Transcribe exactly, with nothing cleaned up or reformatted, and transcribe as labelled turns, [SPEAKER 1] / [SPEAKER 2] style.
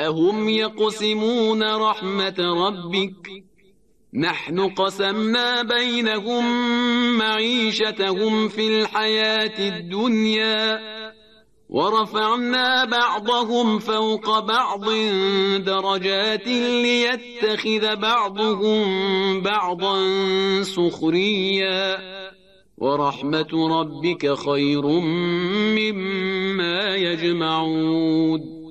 [SPEAKER 1] أهم يقسمون رحمة ربك نحن قسمنا بينهم معيشتهم في الحياة الدنيا ورفعنا بعضهم فوق بعض درجات ليتخذ بعضهم بعضا سخريا ورحمة ربك خير مما يجمعون